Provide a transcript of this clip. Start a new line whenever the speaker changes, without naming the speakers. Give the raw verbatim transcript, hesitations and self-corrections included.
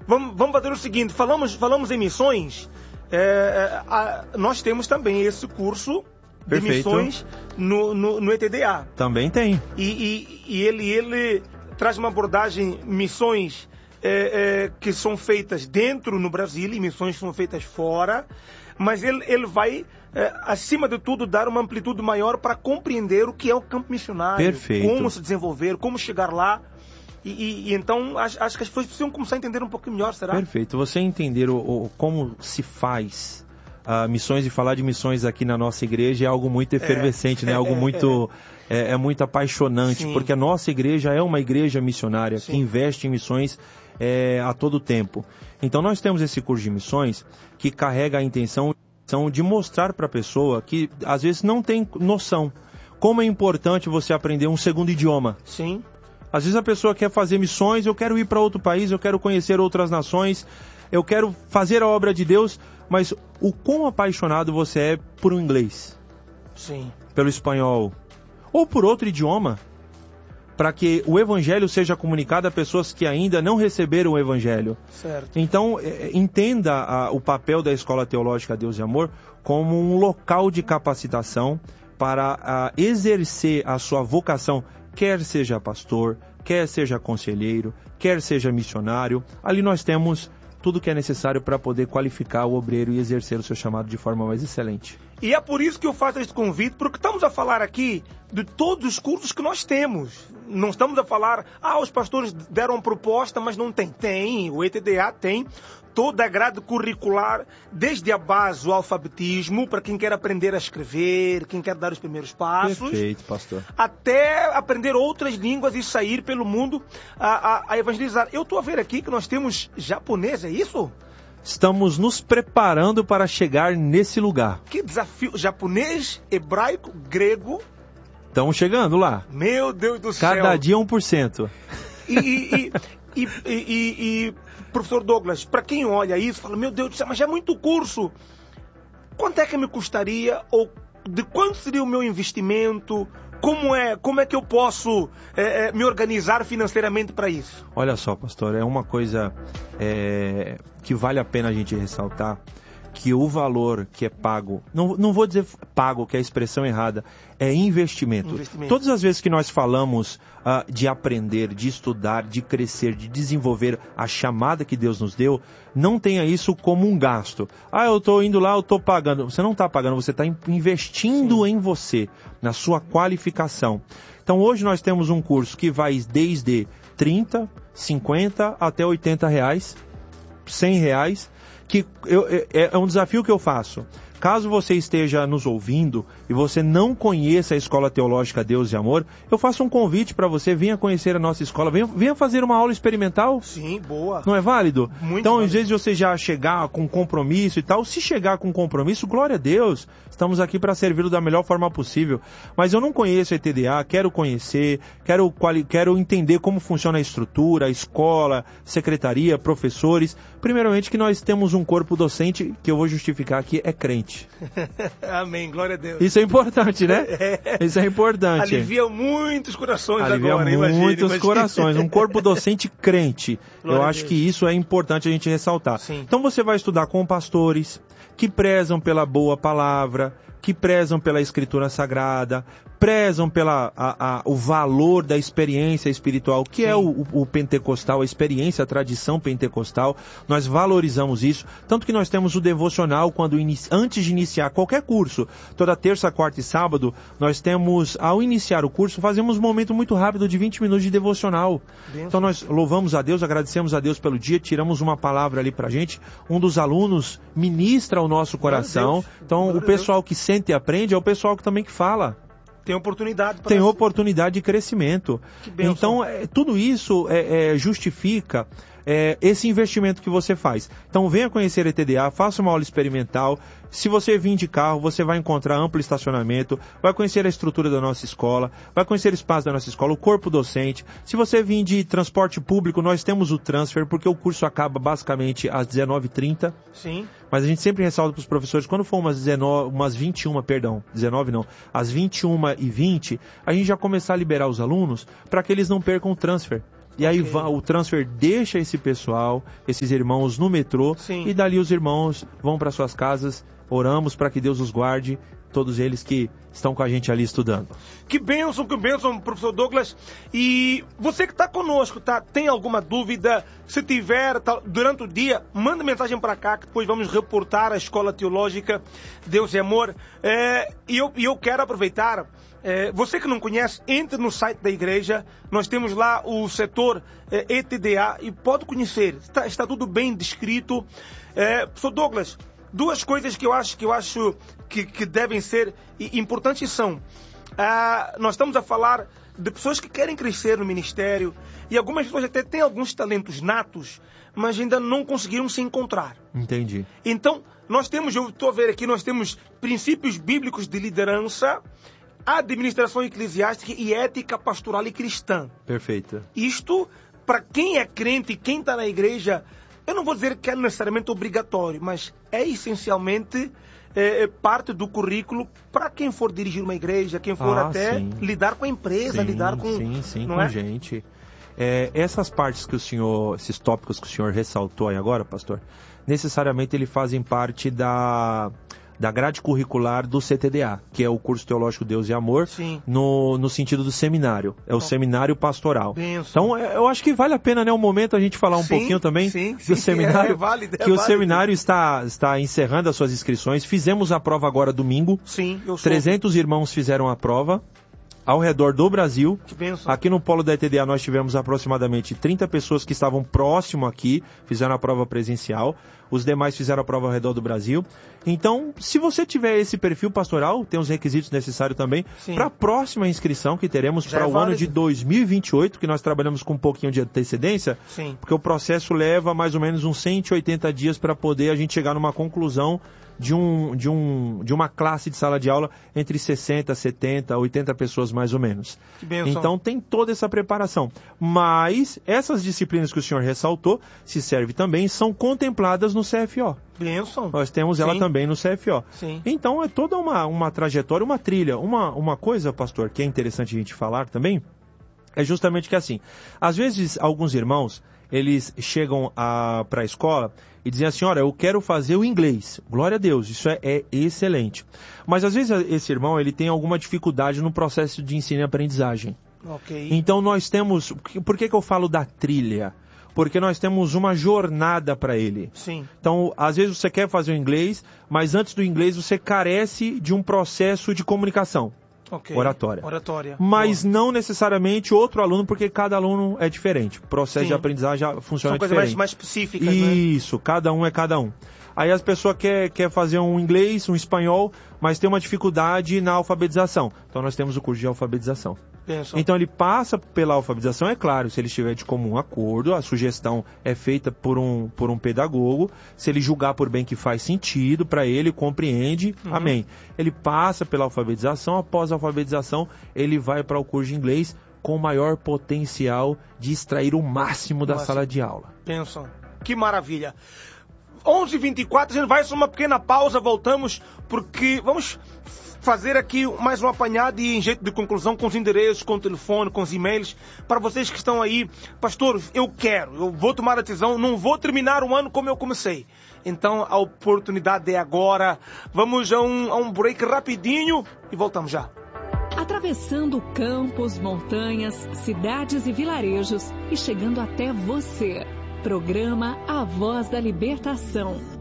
vamos, vamos fazer o seguinte, falamos, falamos em missões, é, a, nós temos também esse curso de
Perfeito.
missões no, no, no E T D A.
Também tem.
E, e, e ele, ele traz uma abordagem, missões é, é, que são feitas dentro no Brasil e missões que são feitas fora, mas ele, ele vai, é, acima de tudo, dar uma amplitude maior para compreender o que é o campo missionário,
Perfeito.
como se desenvolver, como chegar lá. E, e, e então, acho, acho que as pessoas precisam começar a entender um pouquinho melhor, será?
Perfeito. Você entender o, o, como se faz uh, missões, e falar de missões aqui na nossa igreja é algo muito efervescente, é, né? Algo muito, é, é muito apaixonante, Sim. porque a nossa igreja é uma igreja missionária Sim. que investe em missões é, a todo tempo. Então nós temos esse curso de missões que carrega a intenção de mostrar para a pessoa que às vezes não tem noção como é importante você aprender um segundo idioma.
Sim.
Às vezes a pessoa quer fazer missões, eu quero ir para outro país, eu quero conhecer outras nações, eu quero fazer a obra de Deus, mas o quão apaixonado você é por um inglês?
Sim.
Pelo espanhol, ou por outro idioma, para que o evangelho seja comunicado a pessoas que ainda não receberam o evangelho.
Certo.
Então, entenda a, o papel da Escola Teológica Deus e Amor como um local de capacitação para a, exercer a sua vocação, quer seja pastor, quer seja conselheiro, quer seja missionário. Ali nós temos tudo que é necessário para poder qualificar o obreiro e exercer o seu chamado de forma mais excelente.
E é por isso que eu faço este convite, porque estamos a falar aqui de todos os cursos que nós temos. Não estamos a falar, ah, os pastores deram proposta, mas não tem. Tem, o E T D A tem toda a grade curricular, desde a base, o alfabetismo, para quem quer aprender a escrever, quem quer dar os primeiros passos.
Perfeito, pastor.
Até aprender outras línguas e sair pelo mundo a, a, a evangelizar. Eu estou a ver aqui que nós temos japonês, é isso?
Estamos nos preparando para chegar nesse lugar.
Que desafio! Japonês, hebraico, grego.
Estamos chegando lá.
Meu Deus do
Cada
céu!
Cada dia um por cento.
E, e, e, e, e, e, professor Douglas, para quem olha isso, fala, meu Deus do céu, mas é muito curso. Quanto é que me custaria? Ou de quanto seria o meu investimento? Como é, como é que eu posso é, é, me organizar financeiramente para isso?
Olha só, pastor, é uma coisa é, que vale a pena a gente ressaltar, que o valor que é pago, não, não vou dizer pago, que é a expressão errada, é investimento. investimento. Todas as vezes que nós falamos uh, de aprender, de estudar, de crescer, de desenvolver a chamada que Deus nos deu, não tenha isso como um gasto. Ah, eu estou indo lá, eu estou pagando. Você não está pagando, você está investindo Sim. em você, na sua qualificação. Então hoje nós temos um curso que vai desde trinta, cinquenta até oitenta reais, cem reais, que eu, é, é um desafio que eu faço. Caso você esteja nos ouvindo e você não conheça a Escola Teológica Deus e Amor, eu faço um convite para você, venha conhecer a nossa escola, venha, venha fazer uma aula experimental.
Sim, boa.
Não é válido?
Muito
então,
válido.
Às vezes você já chegar com compromisso e tal, se chegar com compromisso, glória a Deus, estamos aqui para servi-lo da melhor forma possível. Mas eu não conheço a E T D A, quero conhecer, quero, quero entender como funciona a estrutura, a escola, secretaria, professores. Primeiramente que nós temos um corpo docente, que eu vou justificar aqui, é crente.
Amém, glória a Deus.
Isso é importante, né?
É.
Isso é importante.
Alivia muitos corações
Alivia
agora,
muitos
imagine,
corações. Um corpo docente crente.
Glória
Eu acho que isso é importante a gente ressaltar.
Sim.
Então você vai estudar com pastores que prezam pela boa palavra, que prezam pela escritura sagrada, prezam pela a, a, o valor da experiência espiritual, que Sim. é o, o pentecostal, a experiência, a tradição pentecostal. Nós valorizamos isso, tanto que nós temos o devocional, quando inici, antes de iniciar qualquer curso, toda terça, quarta e sábado, nós temos, ao iniciar o curso, fazemos um momento muito rápido de vinte minutos de devocional. Bem, então nós louvamos a Deus, agradecemos a Deus pelo dia, tiramos uma palavra ali pra gente, um dos alunos ministra ao nosso coração. Então Glória o pessoal que sente e aprende é o pessoal que também que fala.
Tem oportunidade para
Tem oportunidade de crescimento.
Que bênção.
Então, é, tudo isso é, é, justifica é, esse investimento que você faz. Então, venha conhecer a E T D A, faça uma aula experimental. Se você vir de carro, você vai encontrar amplo estacionamento, vai conhecer a estrutura da nossa escola, vai conhecer o espaço da nossa escola, o corpo docente. Se você vir de transporte público, nós temos o transfer, porque o curso acaba basicamente às dezenove e trinta.
Sim.
Mas a gente sempre ressalta para os professores, quando for umas, dezenove, umas vinte e uma, perdão, dezenove não, às vinte e uma e vinte, a gente já começar a liberar os alunos para que eles não percam o transfer. E aí okay. o transfer deixa esse pessoal, esses irmãos no metrô, Sim. e dali os irmãos vão para suas casas, oramos para que Deus os guarde, todos eles que estão com a gente ali estudando.
Que bênção, que bênção, professor Douglas. E você que está conosco, tá? Tem alguma dúvida? Se tiver, tá, durante o dia, manda mensagem para cá, que depois vamos reportar a Escola Teológica Deus e Amor. É, e eu, eu quero aproveitar, é, você que não conhece, entre no site da igreja, nós temos lá o setor é, E T D A e pode conhecer, está, está tudo bem descrito. É, professor Douglas, duas coisas que eu acho que, eu acho que, que devem ser importantes são, ah, nós estamos a falar de pessoas que querem crescer no ministério e algumas pessoas até têm alguns talentos natos, mas ainda não conseguiram se encontrar.
Entendi.
Então, nós temos, eu estou a ver aqui, nós temos princípios bíblicos de liderança, administração eclesiástica e ética pastoral e cristã.
Perfeito.
Isto, para quem é crente, quem está na igreja, eu não vou dizer que é necessariamente obrigatório, mas é essencialmente é, é parte do currículo para quem for dirigir uma igreja, quem for
ah,
até
sim.
lidar com a empresa,
sim,
lidar com...
Sim, sim,
não
com
é?
gente. É, essas partes que o senhor, esses tópicos que o senhor ressaltou aí agora, pastor, necessariamente eles fazem parte da... da grade curricular do C T D A, que é o Curso Teológico Deus e Amor, no, no sentido do seminário. É o oh. seminário pastoral. Benção. Então, eu acho que vale a pena, né, um momento a gente falar um sim, pouquinho também
sim,
do
sim,
seminário,
é, é válido, é
que o
válido.
seminário está, está encerrando as suas inscrições. Fizemos a prova agora domingo.
Sim, eu sou.
trezentos irmãos fizeram a prova ao redor do Brasil.
Que benção.
Aqui no polo da E T D A nós tivemos aproximadamente trinta pessoas que estavam próximo aqui, fizeram a prova presencial. Os demais fizeram a prova ao redor do Brasil. Então, se você tiver esse perfil pastoral, tem os requisitos necessários também para a próxima inscrição que teremos para é o válido. ano de dois mil e vinte e oito, que nós trabalhamos com um pouquinho de antecedência,
Sim.
porque o processo leva mais ou menos uns cento e oitenta dias para poder a gente chegar numa conclusão de, um, de, um, de uma classe de sala de aula entre sessenta, setenta, oitenta pessoas mais ou menos. Então tem toda essa preparação. Mas essas disciplinas que o senhor ressaltou, se serve também, são contempladas no C F O.
Benção.
Nós temos ela
Sim.
também no C F O.
Sim.
Então é toda uma, uma trajetória, uma trilha. Uma, uma coisa, pastor, que é interessante a gente falar também, é justamente que assim, às vezes alguns irmãos, eles chegam para a escola e dizem assim, olha, eu quero fazer o inglês. Glória a Deus, isso é, é excelente. Mas às vezes esse irmão, ele tem alguma dificuldade no processo de ensino e aprendizagem.
Okay.
Então nós temos, por que que eu falo da trilha? Porque nós temos uma jornada para ele.
Sim.
Então, às vezes você quer fazer o inglês, mas antes do inglês você carece de um processo de comunicação.
Okay.
Oratória.
Oratória.
Mas
Boa.
não necessariamente outro aluno, porque cada aluno é diferente. O processo
Sim.
de aprendizagem já funciona
São coisas
diferente.
mais, mais específicas,
Isso, né? Cada um é cada um. Aí as pessoas querem quer fazer um inglês, um espanhol, mas tem uma dificuldade na alfabetização. Então nós temos o curso de alfabetização.
Penso.
Então ele passa pela alfabetização, é claro, se ele estiver de comum acordo, a sugestão é feita por um, por um pedagogo, se ele julgar por bem que faz sentido para ele, compreende, uhum. amém. Ele passa pela alfabetização, após a alfabetização ele vai para o curso de inglês com maior potencial de extrair o máximo da Máximo. sala de aula.
Pensam, que maravilha. onze e vinte e quatro, a gente vai só uma pequena pausa, voltamos, porque vamos fazer aqui mais um apanhado e em jeito de conclusão com os endereços, com o telefone, com os e-mails, para vocês que estão aí, pastor, eu quero, eu vou tomar a decisão, não vou terminar o ano como eu comecei. Então a oportunidade é agora. Vamos a um, a um break rapidinho e voltamos já.
Atravessando campos, montanhas, cidades e vilarejos e chegando até você. Programa A Voz da Libertação.